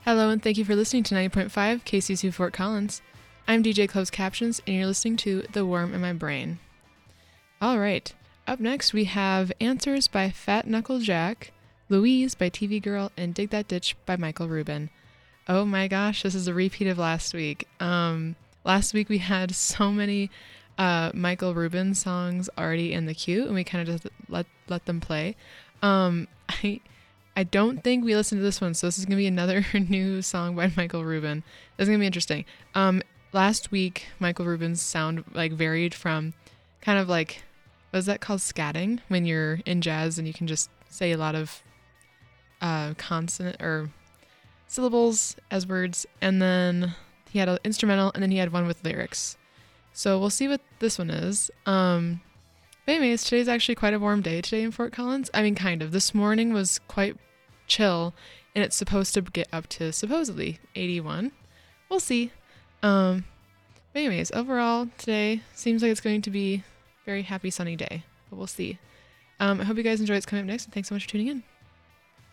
Hello, and thank you for listening to 90.5 KCSU Fort Collins. I'm DJ Closed Captions, and you're listening to The Worm in My Brain. All right, up next we have Answers by Fat Knuckle Jack, Louise by TV Girl, and Dig That Ditch by Michael Rubin. Oh my gosh, this is a repeat of last week. Last week we had so many Michael Rubin songs already in the queue, and we kind of just let them play. I don't think we listened to this one, so this is going to be another new song by Michael Rubin. This is going to be interesting. Last week, Michael Rubin's sound varied from kind of like, what is that called? Scatting, when you're in jazz and you can just say a lot of consonant or syllables as words. And then he had an instrumental, and then he had one with lyrics. So we'll see what this one is. But anyways, today's actually quite a warm day today in Fort Collins. I mean, kind of. This morning was quite chill, and it's supposed to get up to supposedly 81. We'll see. But anyways, overall, today seems like it's going to be a very happy sunny day, but we'll see. I hope you guys enjoy what's coming up next, and thanks so much for tuning in.